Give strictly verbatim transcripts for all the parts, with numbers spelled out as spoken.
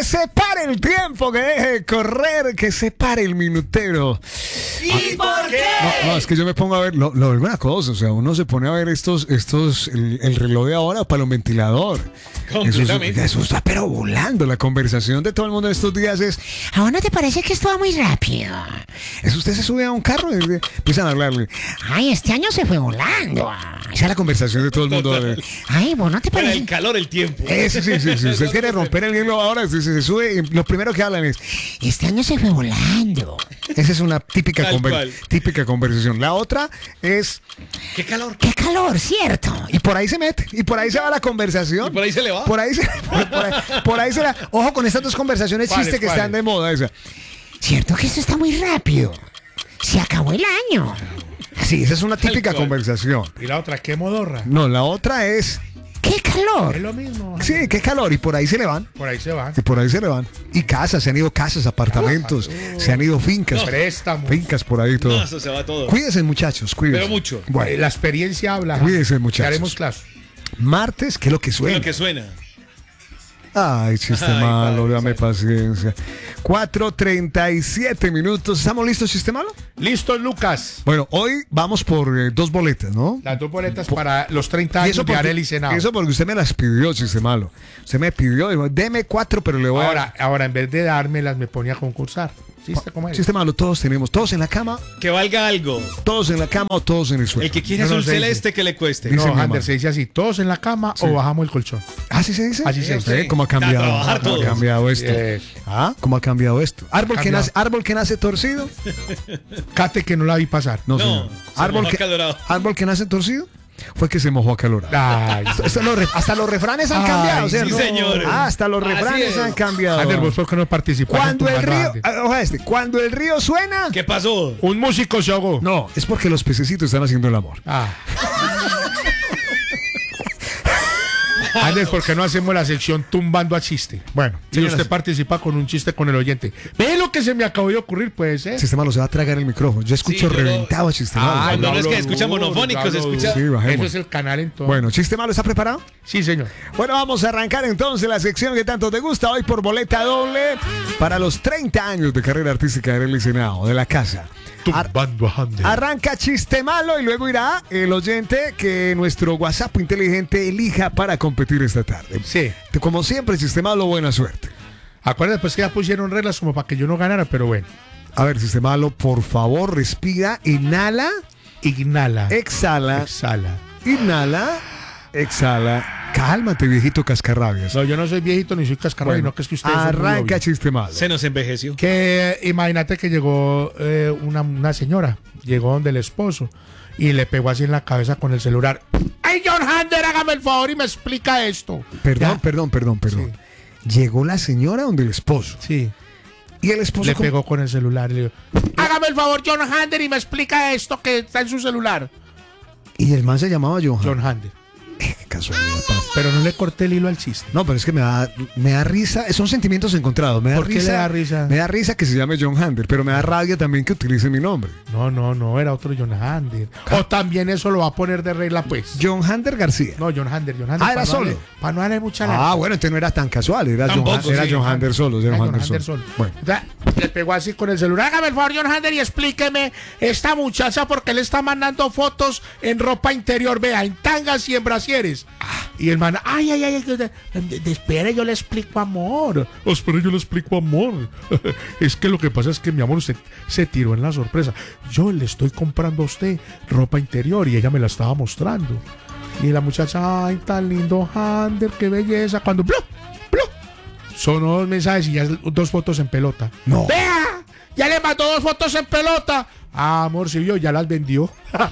se pare el tiempo, que deje de correr, que se pare el minutero. ¿Y por qué? No, no, es que yo me pongo a ver, lo, lo alguna cosa, o sea, uno se pone a ver estos, estos, el, el reloj de ahora para un ventilador. Completamente. Eso, eso está pero volando. La conversación de todo el mundo en estos días es, ¿a vos no te parece que esto va muy rápido? Es usted se sube a un carro y empiezan a hablarle, ay, este año se fue volando. Esa es la conversación de todo el mundo. Total. Ay, vos no te Para parece. el calor, el tiempo. Eso sí, sí, sí. Usted quiere romper el hielo ahora, se, se sube y lo primero que hablan es, este año se fue volando. Esa es una típica, Tal conver- cual. típica conversación. La otra es, ¡Qué calor! qué calor, ¿cierto? Y por ahí se mete, y por ahí se va la conversación. Y por ahí se le va. Por ahí se, por, por ahí, por ahí se la, ojo con estas dos conversaciones ¿Cuáles, chiste que cuáles? están de moda. Esa. Cierto que esto está muy rápido. Se acabó el año. Sí, esa es una típica cual. conversación. Y la otra, qué modorra. No, la otra es, qué calor. Es lo mismo. Sí, qué calor. Y por ahí se le van. Por ahí se van. Y por ahí se le van. Y casas, se han ido casas, apartamentos, se han ido fincas. Préstamos. Fincas por ahí todo. No, eso se va todo. Cuídense, muchachos, cuídense. Pero mucho. Eh, Bueno, La experiencia habla. Cuídense, muchachos. Le haremos caso. martes, ¿qué es lo que ¿Qué es suena? lo que suena? Ay, chiste Ay, malo, padre, dame padre. paciencia. cuatro treinta y siete minutos. ¿Estamos listos, chiste malo? Listo, Lucas. Bueno, hoy vamos por eh, dos boletas, ¿no? Las dos boletas para los treinta Y años eso de porque, Arely Senado. eso porque usted me las pidió, chiste malo. Usted me pidió, dijo, deme cuatro, pero le voy a... Ahora, ahora, en vez de dármelas, me ponía a concursar. ¿Chiste cómo es? Chiste malo, todos tenemos, todos en la cama, Que valga algo. todos en la cama o todos en el suelo. El que quiere No, no azul se dice. celeste, que le cueste. Dice mi No, mamá. Ander, se dice así. ¿Todos en la cama o bajamos el colchón? ¿Así se dice? Así se dice. ¿Eh? ¿Cómo ha A cambiado? trabajar ¿Cómo ha todos. cambiado esto? Eh. ¿Ah? ¿Cómo ha cambiado esto? ¿Árbol que, Cambiado. nace, árbol que nace torcido? Cate que no la vi pasar. No, No, señor. se ¿Árbol mojó que, acalorado. ¿Árbol que nace torcido? Fue que se mojó acalorado. Ay, Esto los re- hasta los refranes han Ay, cambiado, sí, ¿cierto? señor. Ah, hasta los Así refranes es. han cambiado. Ander, vos por qué no participaste. Cuando el río, ah, ojalá este, cuando el río suena, ¿Qué pasó? Un músico se ahogó. no, es porque los pececitos están haciendo el amor. Ah. Ander, ¿por qué no hacemos la sección tumbando a chiste? Bueno, Y señoras- usted participa con un chiste con el oyente. ¿Ve lo que se me acabó de ocurrir? Puede ser. Sistema lo se va a tragar el micrófono. Yo escucho Sí, yo no- reventado a chiste malo. Ah, no, no es hablo que escucha duro, monofónico, no se hablo escucha- duro. Sí, bajemos. Eso es el canal en todo. Bueno, chiste malo, ¿está preparado? Sí, señor. Bueno, vamos a arrancar entonces la sección que tanto te gusta hoy por boleta doble para los treinta años de carrera artística de Arely Senado, de la casa. Ar- Tumbando a Ander. arranca chiste malo y luego irá el oyente que nuestro WhatsApp inteligente elija para competir esta tarde. Sí. Como siempre, chiste malo, buena suerte. Acuérdate pues que ya pusieron reglas como para que yo no ganara, pero bueno. A ver, chiste malo, por favor, respira, inhala, Ignala. exhala, Exhala. inhala, exhala. Cálmate, viejito cascarrabias. No, yo no soy viejito ni soy cascarón, Bueno, no que es que ustedes son muy arranca obvios. chiste malo. Se nos envejeció. Que eh, imagínate que llegó eh, una, una señora, llegó donde el esposo y le pegó así en la cabeza con el celular. ¡Ay, John Hander, hágame el favor y me explica esto! Perdón, Ya. perdón, perdón, perdón. Llegó la señora donde el esposo. Sí, Y el esposo le con- pegó con el celular y le dijo, hágame el favor, John Hander, y me explica esto que está en su celular. Y el man se llamaba Johan. John Hander. Qué casualidad, papi. Pero no le corté el hilo al chiste. No, pero es que me da, me da risa, son sentimientos encontrados. Me da ¿Por qué risa, le da risa? Me da risa que se llame John Hander, pero me da rabia también que utilice mi nombre. No, no, no, era otro John Hander. O también eso lo va a poner de regla, pues. John Hander García. No, John Hander, John Hander. Ah, era pa' no solo. darle- Pa' no darle mucha Ah, lana. bueno, entonces no era tan casual, era John, Tampoco, Han- era sí, John John Hander solo, era Era John John Hander Hander solo. solo. Bueno, O sea, le pegó así con el celular. Hágame el favor, John Hander, y explíqueme esta muchacha porque le está mandando fotos en ropa interior, vea, en tangas y en brasieres. Y el man, ay, ay, ay, ay, de- de- espere, yo le explico amor. Oh, espere, yo le explico amor. Es que lo que pasa es que, mi amor, usted se tiró en la sorpresa. Yo le estoy comprando a usted ropa interior y ella me la estaba mostrando. Y la muchacha, ay, tan lindo Hander, qué belleza. Cuando, ¡blu! ¡blu! Sonó dos mensajes y ya dos fotos en pelota. No. ¡Vea! Ya le mandó dos fotos en pelota. Ah, amor, si vio, ya las vendió.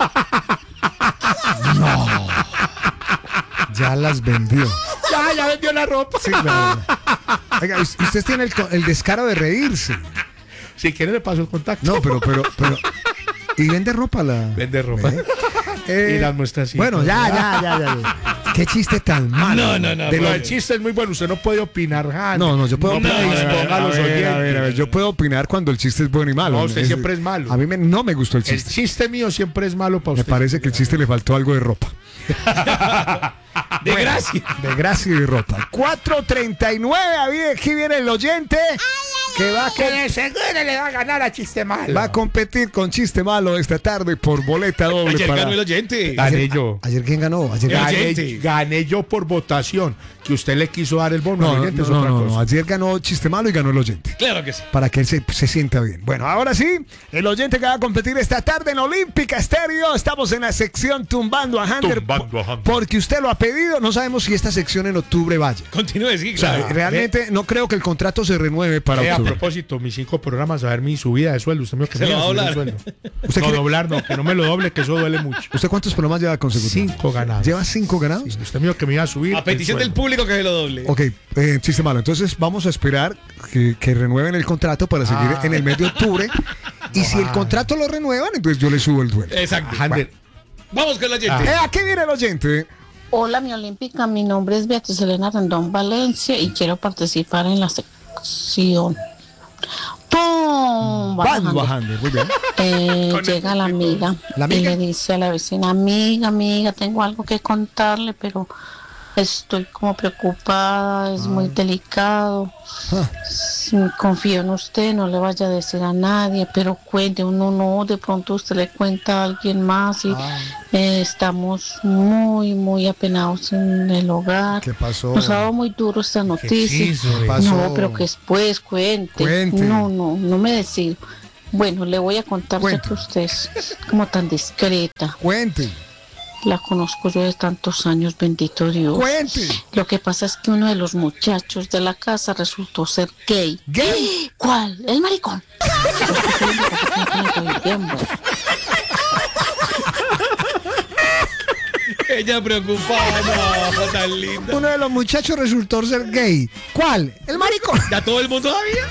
ya las vendió. Ya, ya vendió la ropa. Sí, claro. Oiga, y- y usted tiene el, co- el descaro de reírse. Si quiere, le paso el contacto. No, pero, pero, pero. Y vende ropa la. Vende ropa. Eh, Y las muestra así. Bueno, ya, ya, ya, ya. ya. qué chiste tan malo. No, no, no. De Pero lo- el chiste es muy bueno, usted no puede opinar, Jander. No, no, yo puedo No opinar. me disponga a los a ver, a ver, a ver, oyentes. yo puedo opinar cuando el chiste es bueno y malo. No, usted siempre es malo. A mí me- no me gustó el El chiste. chiste mío siempre es malo para Me usted. parece que el chiste le faltó algo de ropa. De gracia. De gracia y de ropa. cuatro treinta y nueve, aquí viene el oyente que va a, Que com- de seguro le va a ganar a chiste malo. va a competir con chiste malo esta tarde por boleta doble. Ayer para- ganó el oyente. Gané yo. ¿Ayer quién ganó? Ayer El ganó. oyente. Gané, gané yo por votación. Que usted le quiso dar el bono. No, al no, oyente, es no, otra no, no, cosa. ayer ganó chiste malo y ganó el oyente. Claro que sí. Para que él se, se sienta bien. Bueno, ahora sí, el oyente que va a competir esta tarde en Olímpica Estéreo. Estamos en la sección Tumbando a Hunter. Tumbando a Hunter. Porque usted lo ha pedido. No sabemos si esta sección en octubre vaya. Continúe, sí, O sea, claro. realmente no creo que el contrato se renueve para Eh, a octubre. propósito, mis cinco programas, a ver mi subida de sueldo. Usted me dijo que Se me lo iba va a subir el doblar. sueldo. ¿Usted no, quiere- doblar no, que no me lo doble, que eso duele mucho. ¿Usted cuántos programas lleva consecutivos? Cinco ganados. ¿Lleva cinco ganados? Usted me dijo que me iba a subir. A petición el del sueldo. público que se lo doble. Ok, eh, chiste malo. Entonces vamos a esperar que, que renueven el contrato para seguir Ah. en el mes de octubre. Y si el contrato lo renuevan, entonces yo le subo el sueldo. Exacto. Jander, Vamos con el oyente. Eh, aquí viene el oyente. Hola, mi Olímpica, mi nombre es Beatriz Elena Rendón Valencia y quiero participar en la sección. ¡Pum! Bando Bajando. bajando. Muy bien. Eh, llega la amiga, ¿La y amiga? le dice a la vecina, amiga, amiga, tengo algo que contarle, pero estoy como preocupada, es muy delicado. Ah. Sí, confío en usted, no le vaya a decir a nadie, pero cuente, uno no, de pronto usted le cuenta a alguien más y Ah. eh, estamos muy, muy apenados en el hogar. ¿Qué pasó? Nos ha dado muy duro esta noticia. hizo? ¿Qué pasó? No, pero que después cuente. Cuente. No, no, no me decido. Bueno, le voy a contar ya Cuente. que usted es como tan discreta. Cuente. La conozco yo de tantos años, bendito Dios. Cuente. Lo que pasa es que uno de los muchachos de la casa resultó ser gay. ¿Gay? ¿Cuál? El maricón. Ella preocupada, no, tan linda. Uno de los muchachos resultó ser gay. ¿Cuál? El maricón. ¿Ya todo el mundo sabía?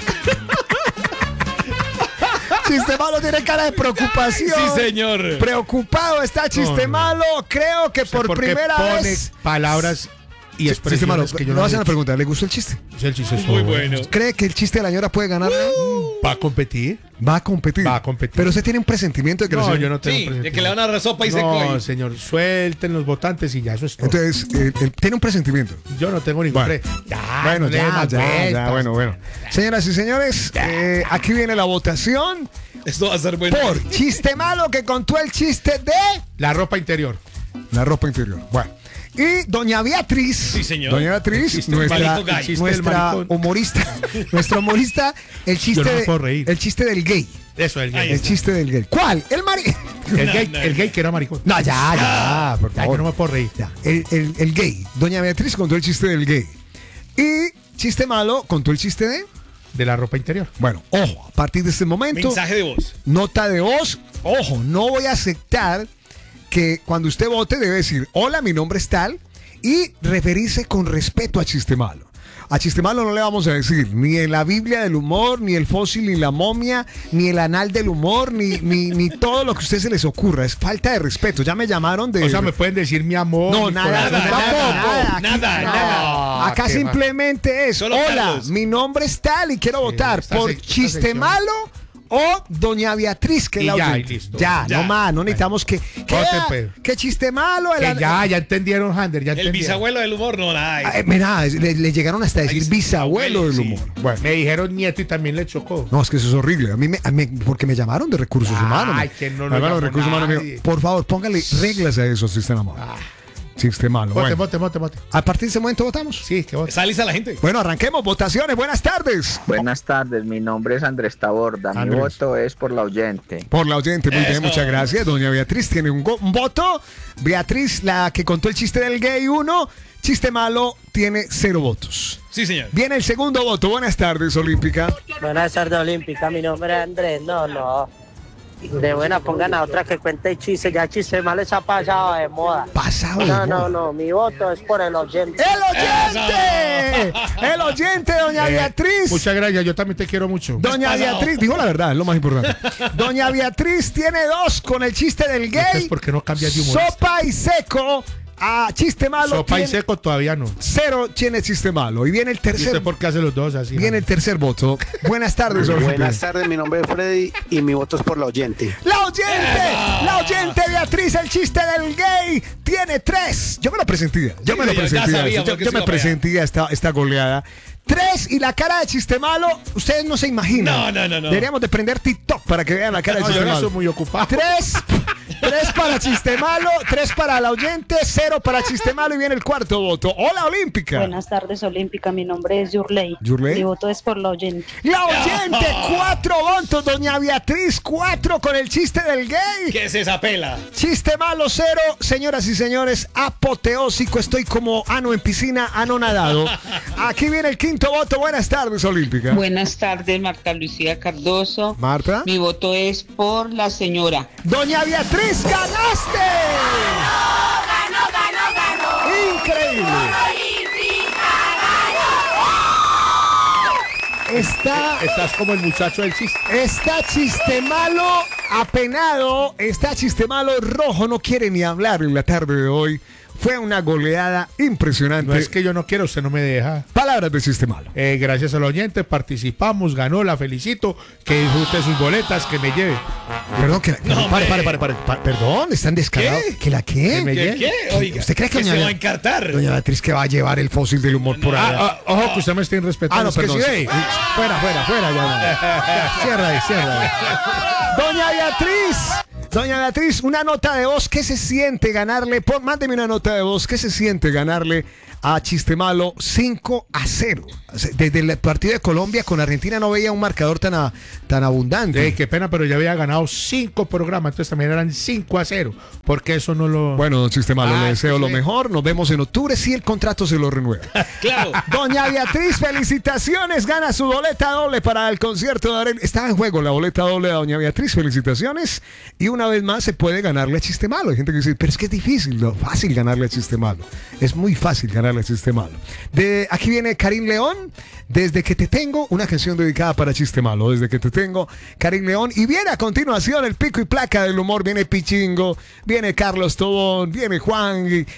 Chiste malo tiene cara de preocupación. Sí, señor. Preocupado está chiste No, no. malo. Creo que por ¿por qué primera pone vez. palabras y Chiste malo. expresiones que yo Le no voy a hacer he una hecho? pregunta. ¿Le gustó el chiste? Sí, el chiste es Muy todo bueno. ¿Cree que el chiste de la ñora puede ganar? ¿Va a competir? Va a competir. Va a competir. Pero usted tiene un presentimiento de que No, la señora- yo no tengo Sí, de presentimiento. que le van a dar sopa y seco No, ahí. señor, suelten los votantes y ya, eso es todo. Entonces, eh, él tiene un presentimiento. yo no tengo ningún Bueno. pre- Ya, bueno, no le ya, dé más ya, ya, vueltas. bueno, bueno. Señoras y señores, eh, aquí viene la votación Esto va a ser bueno. por chiste malo que contó el chiste de La ropa interior. la ropa interior. Bueno. Y doña Beatriz, Sí, señor. doña Beatriz, chiste del nuestra, maricón gay. El chiste del nuestra maricón. humorista, nuestra humorista, el chiste, no me de- puedo reír. el chiste del gay, Eso, el Ahí gay. el chiste del gay. ¿Cuál? El mari. El gay, No, no. el gay que era maricón. No, ya, ya, por Ya, favor. yo no me puedo reír. Ya, el, el- el gay. Doña Beatriz contó el chiste del gay. Y chiste malo contó el chiste de. De la ropa interior. Bueno, ojo, a partir de este momento, Mensaje de voz. nota de voz. Ojo, no voy a aceptar que cuando usted vote debe decir, hola, mi nombre es tal, y referirse con respeto a chiste malo. A chiste malo no le vamos a decir ni en la Biblia del humor, ni el fósil, ni la momia, ni el anal del humor, ni, ni, ni todo lo que a usted se les ocurra. Es falta de respeto. Ya me llamaron de... O sea, me pueden decir mi amor. No, mi nada, corazón. nada, tampoco. nada, Aquí- nada, no. nada. Acá qué simplemente es, Solo hola, Carlos. mi nombre es tal y quiero votar esta por sec- esta chiste sección. malo o doña Beatriz, que es Y la ya, oyente. y listo. Ya, Ya. no más, no necesitamos que... que Vote, ah, pues. que chiste malo. el Que an- ya, ya entendieron, Hander, ya El entendieron. bisabuelo del humor no la hay. Ah, eh, mira, le, le llegaron hasta decir Ay, sí, bisabuelo del sí. humor. Bueno. Me dijeron nieto y también le chocó. No, es que eso es horrible. A mí, me, a mí- porque me llamaron de recursos Ay, humanos. que no lo Hermano, llamó recursos humanos, nadie. amigo, por favor, póngale reglas a eso, chiste malo. Chiste malo. Vote, Bueno, vote, vote, vote. a partir de ese momento votamos. Sí, que vote. Está lista la gente. Bueno, arranquemos. Votaciones. Buenas tardes. Buenas tardes, mi nombre es Andrés Taborda. Mi Andrés. voto es por la oyente. Por la oyente, muy bien, Eso. muchas gracias. Doña Beatriz tiene un, go- un voto. Beatriz, la que contó el chiste del gay, uno. Chiste malo, tiene cero votos. Sí, señor. Viene el segundo voto. Buenas tardes, Olímpica. Buenas tardes, Olímpica. Mi nombre es Andrés. No, no. De buena, pongan a otra que cuente chistes. Ya chiste malo se ha pasado de moda. Pasado. de No, moda. no, no. Mi voto es por el oyente. ¡El oyente! ¡El oyente, doña Eh, Beatriz! Muchas gracias, yo también te quiero mucho. Doña pasado. Beatriz, dijo la verdad, es lo más importante. Doña Beatriz tiene dos con el chiste del gay. Entonces, ¿por qué no cambias de humorista? Sopa y seco a chiste malo. Sopa y ¿quién? seco todavía no. Cero tiene chiste malo. Y viene el ¿Y tercer. usted por qué hace los dos así? Viene el tercer voto. Buenas tardes, Olímpica. Buenas tardes, mi nombre es Freddy y mi voto es por la oyente. La oyente, la oyente Beatriz, el chiste del gay, tiene tres. Yo me lo presentía, yo me lo Sí, ya presentía, sabíamos yo, que yo se me iba a pegar. presentía esta, esta goleada. Tres y la cara de chiste malo, ustedes no se imaginan. No, no, no, no. Deberíamos de prender TikTok para que vean la cara No, de yo chiste ahora malo. soy muy ocupado. Tres, tres para chiste malo, tres para la oyente, cero para chiste malo y viene el cuarto voto. Hola, Olímpica. Buenas tardes, Olímpica. Mi nombre es Yurley. Yurley. Mi voto es por la oyente. La oyente, cuatro votos. Doña Beatriz, cuatro con el chiste del gay. ¿Qué es esa pela? Chiste malo, cero. Señoras y señores, apoteósico. Estoy como ano en piscina, anonadado. Aquí viene el quinto voto. Buenas tardes, Olímpica. Buenas tardes, Marta Lucía Cardoso. Marta. Mi voto es por la señora. Doña Beatriz, ganaste. Ganó, ganó, ganó. Increíble. Está, Estás como el muchacho del chiste. está chiste malo, apenado. Está chiste malo, rojo. No quiere ni hablar en la tarde de hoy. Fue una goleada impresionante. No es que yo no quiero, usted no me deja. Palabras de chiste malo. Eh, gracias al oyente, participamos, ganó, la felicito. Que disfrute sus boletas, que me lleve. Perdón, que la, No, pare, pare, hombre. pare, pare, pare, perdón, están descarados. ¿Qué? ¿Que la qué? Que me ¿Qué? lleve. ¿Qué? Oiga, ¿Usted cree que que doña- se va a encartar? Doña Beatriz que va a llevar el fósil del humor por allá. Ah, ah, ojo, que usted me está irrespetando. Ah, no, Es que perdón. sí, ve. Fuera, fuera, fuera. Ya, no. Cierra ahí, cierra ahí. Doña Beatriz. Doña Beatriz, una nota de voz. ¿Qué se siente ganarle? Pon, mándeme una nota de voz. ¿Qué se siente ganarle a Chiste Malo cinco a cero? Desde el partido de Colombia con Argentina no veía un marcador tan, a- tan abundante. Sí, qué pena, pero ya había ganado cinco programas, entonces también eran cinco a cero. Porque eso no lo. Bueno, Chiste Malo, Ah, le deseo sí. lo mejor. Nos vemos en octubre si el contrato se lo renueva. Claro. Doña Beatriz, felicitaciones. Gana su boleta doble para el concierto de Arel. Estaba en juego la boleta doble de Doña Beatriz. Felicitaciones. Y una vez más se puede ganarle a Chiste Malo. Hay gente que dice, pero es que es difícil, no, fácil ganarle a Chiste Malo. Es muy fácil ganarle a Chiste Malo. De, aquí viene Karim León. Desde que te tengo, una canción dedicada para Chiste Malo. Desde que te tengo, Karim León. Y viene a continuación el pico y placa del humor. Viene Pichingo, viene Carlos Tobón, viene Juan,